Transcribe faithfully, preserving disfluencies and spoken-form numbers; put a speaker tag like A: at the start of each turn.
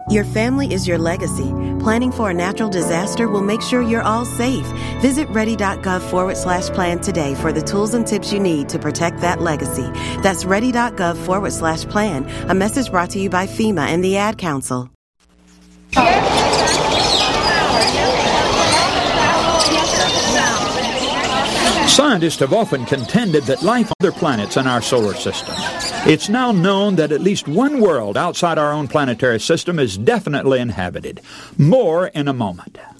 A: Your family is your legacy. Planning for a natural disaster will make sure you're all safe. Visit ready.gov forward slash plan today for the tools and tips you need to protect that legacy. That's ready.gov forward slash plan. A message brought to you by FEMA and the Ad Council.
B: Scientists have often contended that life on other planets in our solar system. It's now known that at least one world outside our own planetary system is definitely inhabited. More in a moment.